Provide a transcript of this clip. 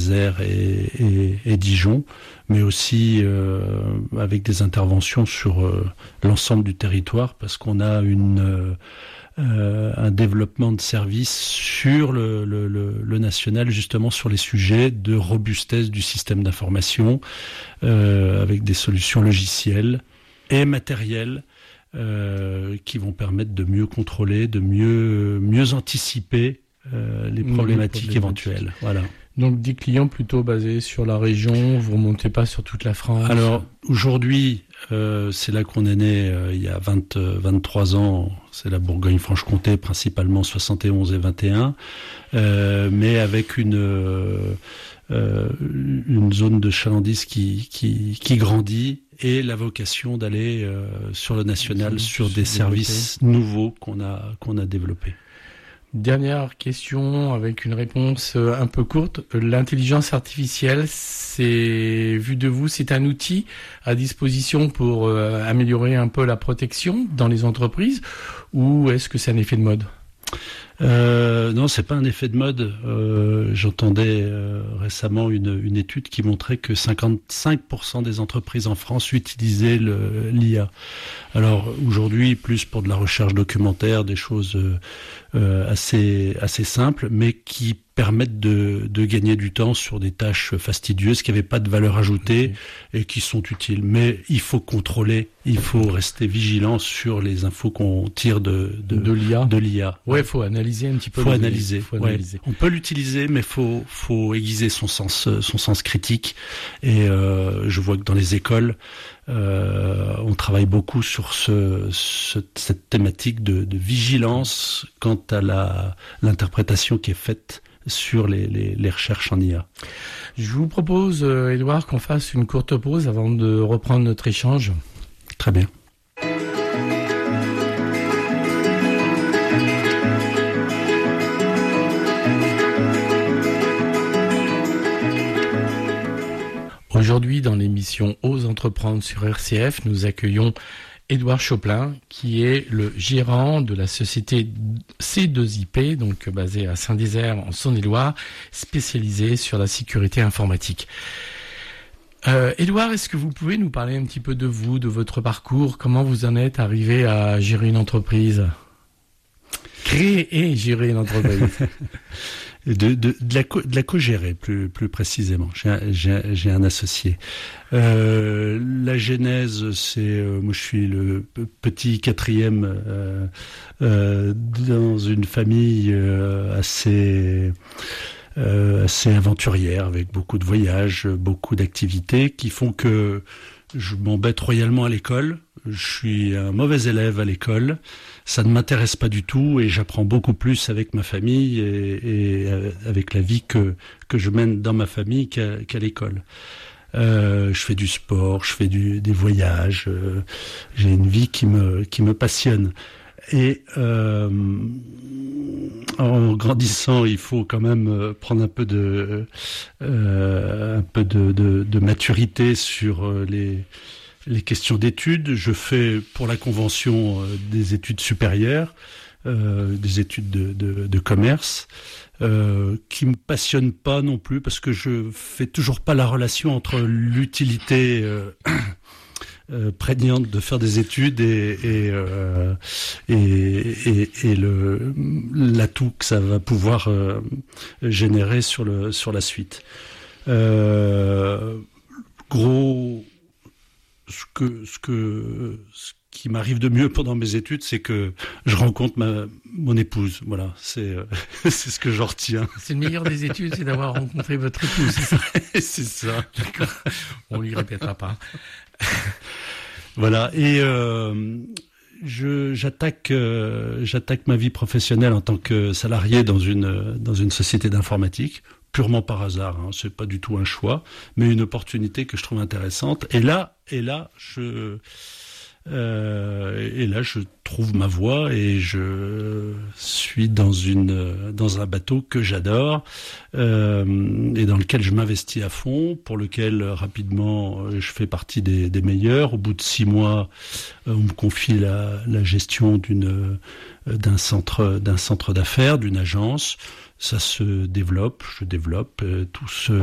Saint-Nazaire et Dijon, mais aussi avec des interventions sur l'ensemble du territoire, parce qu'on a un développement de services sur le national, justement sur les sujets de robustesse du système d'information, avec des solutions logicielles et matérielles qui vont permettre de mieux contrôler, de mieux anticiper les problématiques éventuelles. Voilà. Donc des clients plutôt basés sur la région, vous remontez pas sur toute la France? Alors aujourd'hui, c'est là qu'on est né il y a 23 ans, c'est la Bourgogne-Franche-Comté, principalement 71 et 21, mais avec une zone de chalandise qui grandit, et la vocation d'aller sur le national, sur des services nouveaux qu'on a développés. Dernière question avec une réponse un peu courte. L'intelligence artificielle, vu de vous, c'est un outil à disposition pour améliorer un peu la protection dans les entreprises, ou est-ce que c'est un effet de mode? Non, c'est pas un effet de mode. J'entendais récemment une étude qui montrait que 55% des entreprises en France utilisaient l'IA. Alors aujourd'hui, plus pour de la recherche documentaire, des choses assez simples, mais qui permettent de gagner du temps sur des tâches fastidieuses qui n'avaient pas de valeur ajoutée et qui sont utiles. Mais il faut contrôler, il faut rester vigilant sur les infos qu'on tire de l'IA. Ouais, faut analyser un petit peu. Faut analyser. On peut l'utiliser, mais faut aiguiser son sens critique. Et je vois que dans les écoles, on travaille beaucoup sur cette thématique de vigilance quant à l'interprétation qui est faite sur les recherches en IA. Je vous propose, Édouard, qu'on fasse une courte pause avant de reprendre notre échange. Très bien. Aujourd'hui, dans l'émission Ose entreprendre sur RCF, nous accueillons Édouard Choplin, qui est le gérant de la société C2IP, donc basée à Saint-Désert en Saône-et-Loire, spécialisée sur la sécurité informatique. Édouard, est-ce que vous pouvez nous parler un petit peu de vous, de votre parcours? Comment vous en êtes arrivé à gérer une entreprise? Créer et gérer une entreprise. De la co-gérer plus précisément. J'ai un associé. La genèse, c'est moi je suis le petit quatrième dans une famille assez aventurière, avec beaucoup de voyages, beaucoup d'activités qui font que je m'embête royalement à l'école. Je suis un mauvais élève à l'école. Ça ne m'intéresse pas du tout et j'apprends beaucoup plus avec ma famille et avec la vie que je mène dans ma famille qu'à l'école. Je fais du sport, je fais des voyages. J'ai une vie qui me passionne. Et en grandissant, il faut quand même prendre un peu de maturité sur les questions d'études. Je fais pour la convention des études supérieures, des études de commerce, qui me passionnent pas non plus parce que je fais toujours pas la relation entre l'utilité prégnante de faire des études et l'atout que ça va pouvoir générer sur la suite. Ce qui m'arrive de mieux pendant mes études, c'est que je rencontre mon épouse. Voilà, c'est ce que j'en retiens. C'est le meilleur des études, c'est d'avoir rencontré votre épouse, c'est ça? C'est ça. D'accord. On lui répétera pas. Voilà, et j'attaque ma vie professionnelle en tant que salarié dans une société d'informatique, purement par hasard, hein, c'est pas du tout un choix, mais une opportunité que je trouve intéressante. Et là, je trouve ma voie et je suis dans un bateau que j'adore et dans lequel je m'investis à fond, pour lequel rapidement je fais partie des meilleurs. Au bout de 6 mois, on me confie la gestion d'un centre d'affaires, d'une agence. Ça se développe, je développe, tout se